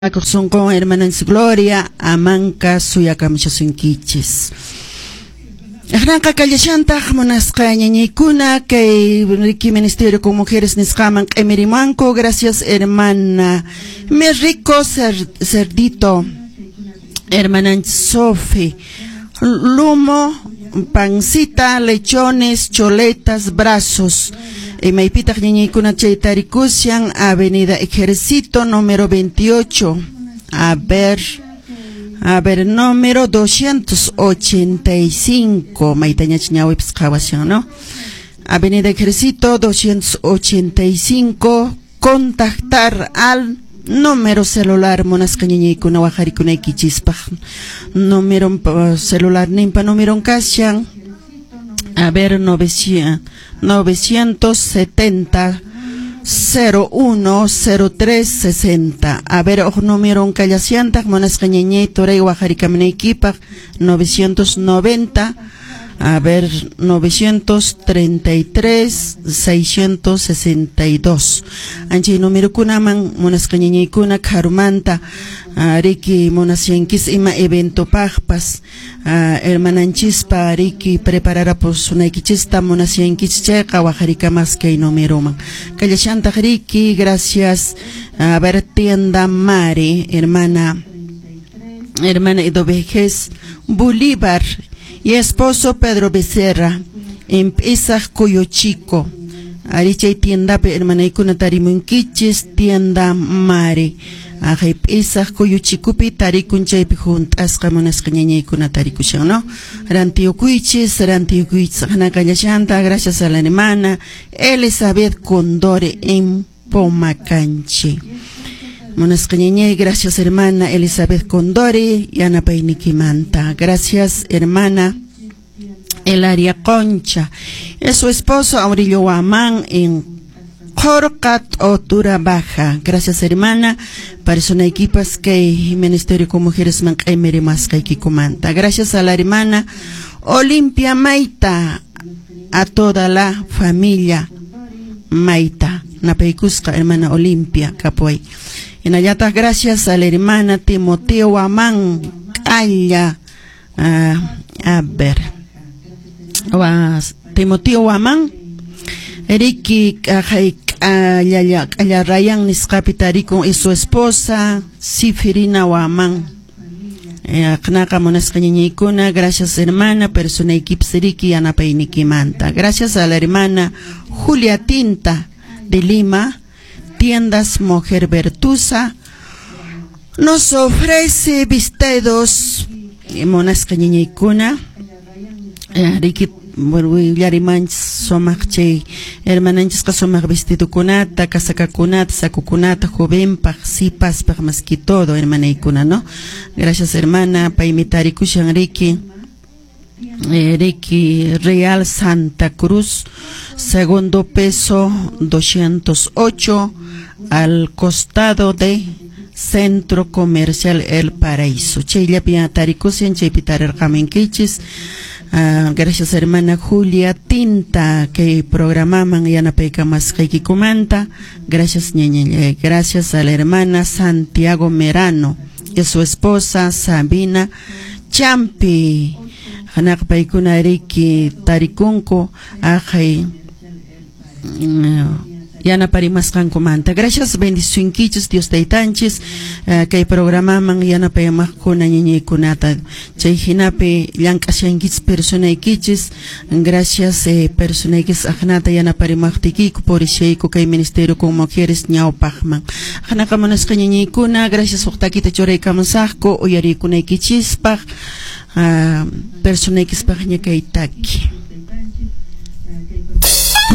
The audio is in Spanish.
Son con hermanas Gloria, Amanca, Suyacamchasunquichis. Arranca Callashanta, Monasca, Ñañicuna, que Ricky Ministerio con Mujeres Niscaman, Emerimanco, gracias hermana. Me rico cerdito, hermana Sofi, lumo, pancita, lechones, choletas, brazos. Maipita Ñañicuna Chaitarikusian, Avenida Ejército número 28. A ver, número 285. Maitaña Chiñahui excavación, ¿no? Avenida Ejército 285. Contactar al número celular Monascañañicuna Huajaricuna Ikichispa. Número celular Nimpa, número Kashan. A ver, 970 01 03 60. A ver, número un callasianta, Monascañañay, Torey, Huajaricamnequipa, 990. A ver, 933 662. Anchi número kunaman, Monascañañay kuna karumanta, Riki Monasienquis ima evento pagpas, hermananchispa Riki preparara pues una iquichista Monasienquis checa, Huajaricamas que número man. Callashanta Riki, gracias. A ver, tienda Mari, hermana Edovejes Bolívar. Y esposo Pedro Becerra, en Pesaj Coyo Chico, Arichay tienda hermana Ikuna Tarimunquichis, tienda Mare, Ajay Pesaj Coyo Chicupi, Taricunchay Pijunt, Ascamonascañaña Ikuna Taricuchao, ¿no? Rantiucuichis, Hanacayashanta, gracias a la hermana Elizabeth Condore en Pomacanchi. Monascañañay, gracias hermana Elizabeth Condori y Ana Painiquimanta. Gracias hermana Elaria Concha. Es su esposo Aurillo Guamán en Jorcat Otura Baja. Gracias hermana. Persona equipas que Ministerio con Mujeres Mancaimeri Masca y Kikimanta. Gracias a la hermana Olimpia Maita. A toda la familia Maita. Napeicusca, hermana Olimpia Capoy. En allá gracias a la hermana Timoteo Amán Calla. A ver. Timoteo Amán. Eriki Calla Rayan Niscapitarico y su esposa Sifirina Amán. Aknaka Monascañañicuna, gracias hermana, persona equipseriki Anapainiquimanta. Gracias a la hermana Julia Tinta de Lima. Tiendas Mujer Bertusa nos ofrece vestidos Monascañañicuna Riki Yarimanch Somachche hermananches Kasomach vestido kunata, casaca kunata, saco kunata, joven sipas para más que todo hermanaicuna, ¿no? Gracias hermana Paimitari Kushan Riki Real Santa Cruz, segundo piso 208, al costado de Centro Comercial El Paraíso. Gracias hermana Julia Tinta que programaban Yana Peca más que comanta. Gracias ñeñe. Gracias a la hermana Santiago Merano y su esposa Sabina Champi. Hanak paikuna Riki Tarikunko Ajay Yana Parimascan comanta. Gracias, bendición quichos, Dios de Itanchis, que programaman Yana Payamacuna Ñeñe Kunata. Chayhinape Yankashankis persona quichis. Gracias, persona x Agnata Yana Parimachtikiku por Sheiko que Ministerio con Mujeres Ñao Pachman. Hanakamonas Cañeñe Kuna, gracias, Octaquita Chorei Kamasako, Oyarikuna Kichispach. Persona X Pagña Kaitaki.